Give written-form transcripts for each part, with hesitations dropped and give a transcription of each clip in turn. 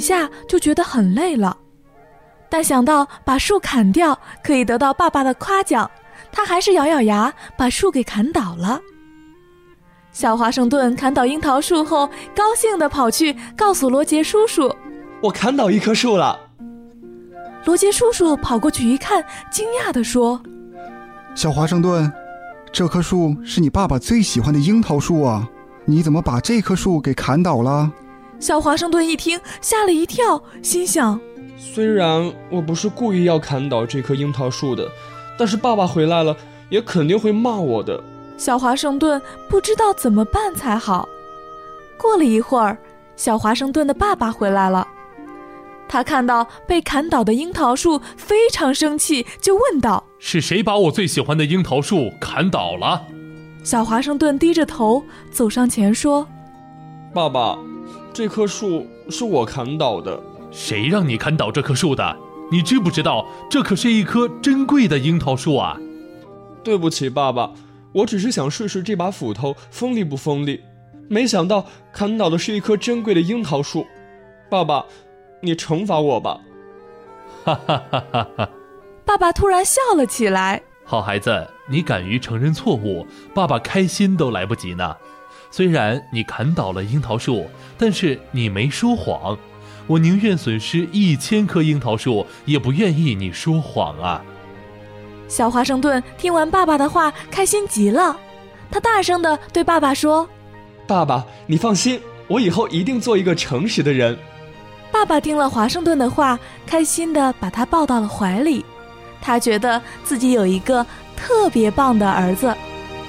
下就觉得很累了，但想到把树砍掉可以得到爸爸的夸奖，他还是咬咬牙把树给砍倒了。小华盛顿砍倒樱桃树后，高兴地跑去告诉罗杰叔叔：“ 我砍倒一棵树了。” 罗杰叔叔跑过去一看，惊讶地说：“ 小华盛顿，这棵树是你爸爸最喜欢的樱桃树啊，你怎么把这棵树给砍倒了？” 小华盛顿一听吓了一跳，心想： 虽然我不是故意要砍倒这棵樱桃树的，但是爸爸回来了也肯定会骂我的。 小华盛顿不知道怎么办才好。过了一会儿，小华盛顿的爸爸回来了，他看到被砍倒的樱桃树非常生气，就问道：“ 是谁把我最喜欢的樱桃树砍倒了？” 小华盛顿低着头走上前说：“ 爸爸，这棵树是我砍倒的。”“ 谁让你砍倒这棵树的？你知不知道这可是一棵珍贵的樱桃树啊？”“ 对不起，爸爸，我只是想试试这把斧头锋利不锋利，没想到砍倒的是一棵珍贵的樱桃树。爸爸，你惩罚我吧。” 哈哈哈哈哈！ 爸爸突然笑了起来。 好孩子，你敢于承认错误，爸爸开心都来不及呢。虽然你砍倒了樱桃树，但是你没说谎。我宁愿损失1000棵樱桃树，也不愿意你说谎啊。 小华盛顿听完爸爸的话，开心极了。他大声地对爸爸说：“ 爸爸，你放心，我以后一定做一个诚实的人。” 爸爸听了华盛顿的话，开心地把他抱到了怀里。他觉得自己有一个特别棒的儿子。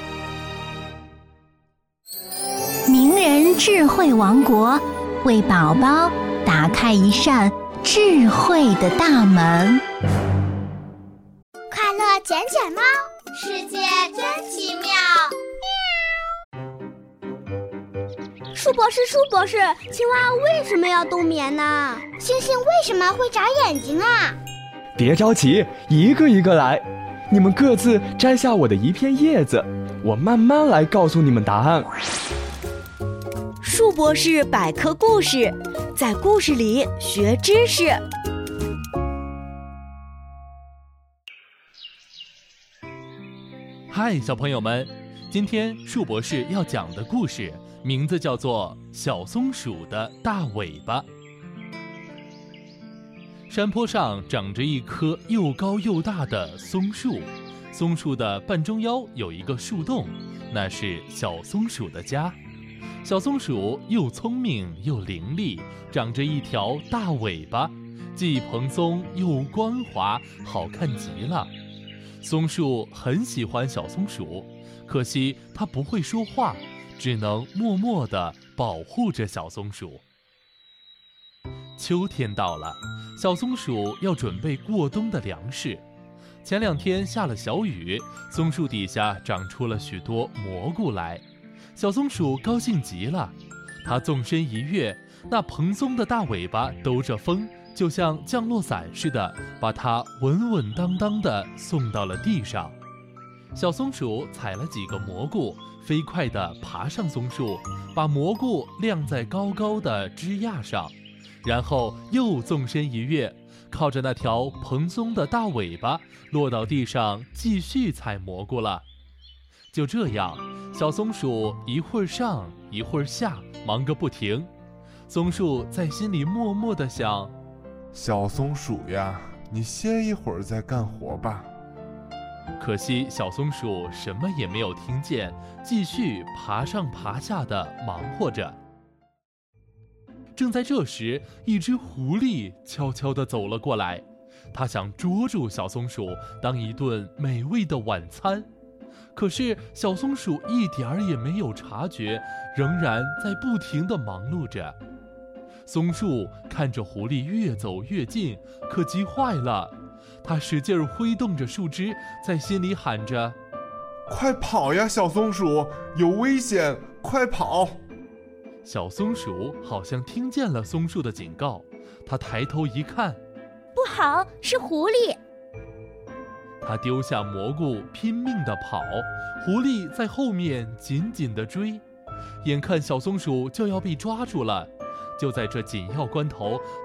名人智慧王国，为宝宝打开一扇智慧的大门。 快乐捡捡猫，世界真奇妙。树博士，树博士，青蛙为什么要冬眠呢？星星为什么会眨眼睛啊？ 别着急，一个一个来。你们各自摘下我的一片叶子，我慢慢来告诉你们答案。 树博士百科故事，在故事里学知识。 嗨，小朋友们，今天树博士要讲的故事名字叫做《小松鼠的大尾巴》。山坡上长着一棵又高又大的松树，松树的半中腰有一个树洞，那是小松鼠的家。小松鼠又聪明又伶俐，长着一条大尾巴，既蓬松又光滑，好看极了。松树很喜欢小松鼠，可惜它不会说话，只能默默地保护着小松鼠。秋天到了，小松鼠要准备过冬的粮食。前2天下了小雨，松树底下长出了许多蘑菇来。小松鼠高兴极了，它纵身一跃，那蓬松的大尾巴兜着风，就像降落伞似的，把它稳稳当当地送到了地上。小松鼠采了几个蘑菇，飞快地爬上松树，把蘑菇晾在高高的枝桠上，然后又纵身一跃，靠着那条蓬松的大尾巴落到地上，继续采蘑菇了。就这样，小松鼠一会儿上一会儿下，忙个不停。松树在心里默默地想： 小松鼠呀，你歇一会儿再干活吧。 可惜小松鼠什么也没有听见，继续爬上爬下的忙活着。正在这时，一只狐狸悄悄地走了过来，它想捉住小松鼠当一顿美味的晚餐。可是小松鼠一点儿也没有察觉，仍然在不停地忙碌着。松树看着狐狸越走越近，可急坏了，它使劲挥动着树枝，在心里喊着： 快跑呀，小松鼠，有危险，快跑！ 小松鼠好像听见了松树的警告，它抬头一看， 不好，是狐狸！ 它丢下蘑菇，拼命地跑，狐狸在后面紧紧地追。眼看小松鼠就要被抓住了，就在这紧要关头，